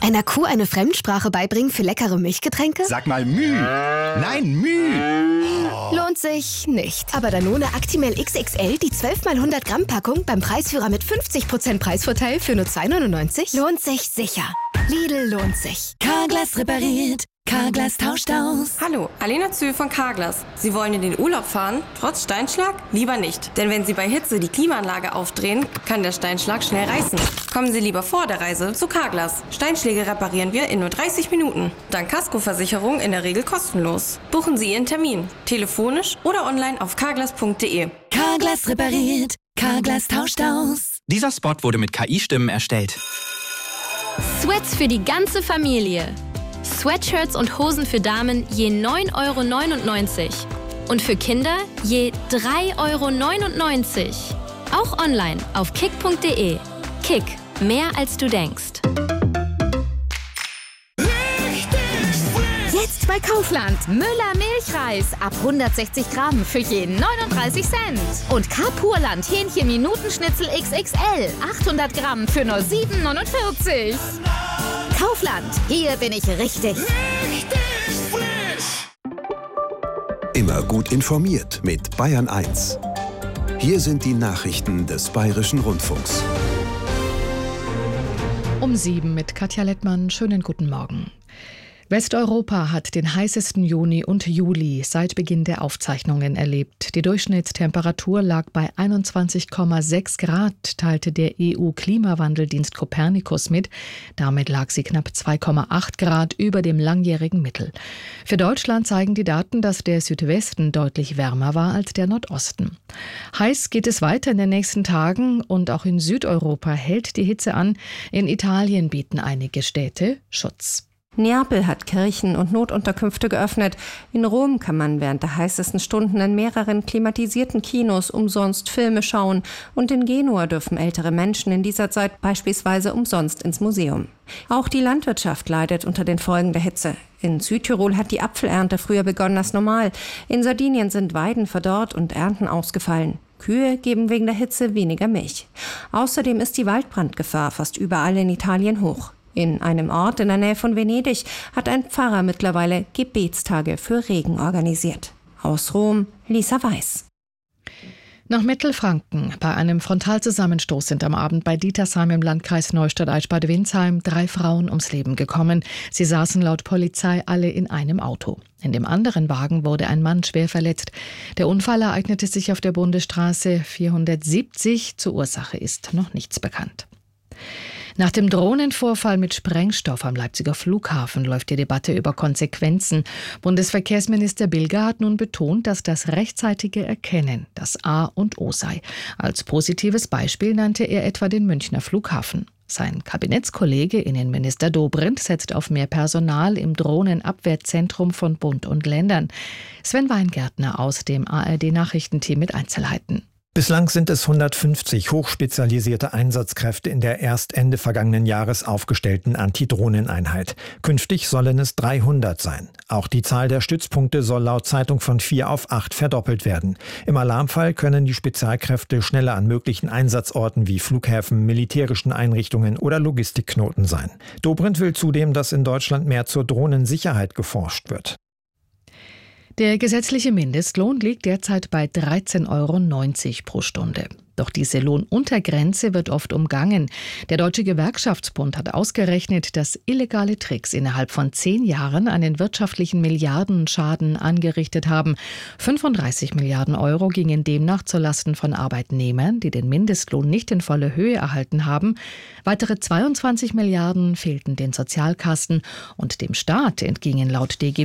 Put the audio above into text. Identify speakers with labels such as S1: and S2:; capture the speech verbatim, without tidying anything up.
S1: Einer Kuh eine Fremdsprache beibringen für leckere Milchgetränke?
S2: Sag mal Müh. Nein, Müh.
S1: Oh. Lohnt sich nicht. Aber Danone Actimel X X L, die zwölf mal hundert Gramm Packung beim Preisführer mit fünfzig Prozent Preisvorteil für nur zwei neunundneunzig, lohnt sich sicher. Lidl lohnt sich.
S3: Carglass repariert. Carglass tauscht aus.
S4: Hallo, Alena Zühl von Carglass. Sie wollen in den Urlaub fahren? Trotz Steinschlag? Lieber nicht. Denn wenn Sie bei Hitze die Klimaanlage aufdrehen, kann der Steinschlag schnell reißen. Kommen Sie lieber vor der Reise zu Carglass. Steinschläge reparieren wir in nur dreißig Minuten. Dank Kaskoversicherung in der Regel kostenlos. Buchen Sie Ihren Termin. Telefonisch oder online auf carglass punkt de.
S3: Carglass repariert. Carglass tauscht aus.
S5: Dieser Spot wurde mit K I-Stimmen erstellt.
S6: Sweats für die ganze Familie. Sweatshirts und Hosen für Damen je neun Euro neunundneunzig und für Kinder je drei Euro neunundneunzig. Auch online auf kick punkt de. Kick, mehr als du denkst.
S7: Jetzt bei Kaufland. Müller Milchreis ab hundertsechzig Gramm für je neununddreißig Cent. Und Carpurland Hähnchen Minutenschnitzel X X L achthundert Gramm für nur sieben neunundvierzig. Kaufland, hier bin ich richtig.
S8: Richtig frisch.
S9: Immer gut informiert mit Bayern eins. Hier sind die Nachrichten des Bayerischen Rundfunks.
S10: Um sieben mit Katja Lettmann. Schönen guten Morgen. Westeuropa hat den heißesten Juni und Juli seit Beginn der Aufzeichnungen erlebt. Die Durchschnittstemperatur lag bei einundzwanzig Komma sechs Grad, teilte der E U-Klimawandeldienst Copernicus mit. Damit lag sie knapp zwei Komma acht Grad über dem langjährigen Mittel. Für Deutschland zeigen die Daten, dass der Südwesten deutlich wärmer war als der Nordosten. Heiß geht es weiter in den nächsten Tagen und auch in Südeuropa hält die Hitze an. In Italien bieten einige Städte Schutz.
S11: Neapel hat Kirchen und Notunterkünfte geöffnet. In Rom kann man während der heißesten Stunden in mehreren klimatisierten Kinos umsonst Filme schauen. Und in Genua dürfen ältere Menschen in dieser Zeit beispielsweise umsonst ins Museum. Auch die Landwirtschaft leidet unter den Folgen der Hitze. In Südtirol hat die Apfelernte früher begonnen als normal. In Sardinien sind Weiden verdorrt und Ernten ausgefallen. Kühe geben wegen der Hitze weniger Milch. Außerdem ist die Waldbrandgefahr fast überall in Italien hoch. In einem Ort in der Nähe von Venedig hat ein Pfarrer mittlerweile Gebetstage für Regen organisiert. Aus Rom, Lisa Weiß.
S10: Nach Mittelfranken. Bei einem Frontalzusammenstoß sind am Abend bei Dietersheim im Landkreis Neustadt-Eichsbade-Windsheim drei Frauen ums Leben gekommen. Sie saßen laut Polizei alle in einem Auto. In dem anderen Wagen wurde ein Mann schwer verletzt. Der Unfall ereignete sich auf der Bundesstraße vierhundertsiebzig. Zur Ursache ist noch nichts bekannt. Nach dem Drohnenvorfall mit Sprengstoff am Leipziger Flughafen läuft die Debatte über Konsequenzen. Bundesverkehrsminister Bilger hat nun betont, dass das rechtzeitige Erkennen das A und O sei. Als positives Beispiel nannte er etwa den Münchner Flughafen. Sein Kabinettskollege Innenminister Dobrindt setzt auf mehr Personal im Drohnenabwehrzentrum von Bund und Ländern. Sven Weingärtner aus dem A R D-Nachrichtenteam mit Einzelheiten.
S12: Bislang sind es hundertfünfzig hochspezialisierte Einsatzkräfte in der erst Ende vergangenen Jahres aufgestellten Antidrohneneinheit. Künftig sollen es dreihundert sein. Auch die Zahl der Stützpunkte soll laut Zeitung von vier auf acht verdoppelt werden. Im Alarmfall können die Spezialkräfte schneller an möglichen Einsatzorten wie Flughäfen, militärischen Einrichtungen oder Logistikknoten sein. Dobrindt will zudem, dass in Deutschland mehr zur Drohnensicherheit geforscht wird.
S10: Der gesetzliche Mindestlohn liegt derzeit bei dreizehn Euro neunzig pro Stunde. Doch diese Lohnuntergrenze wird oft umgangen. Der Deutsche Gewerkschaftsbund hat ausgerechnet, dass illegale Tricks innerhalb von zehn Jahren einen wirtschaftlichen Milliardenschaden angerichtet haben. fünfunddreißig Milliarden Euro gingen demnach zulasten von Arbeitnehmern, die den Mindestlohn nicht in voller Höhe erhalten haben. Weitere zweiundzwanzig Milliarden fehlten den Sozialkassen und dem Staat entgingen laut D G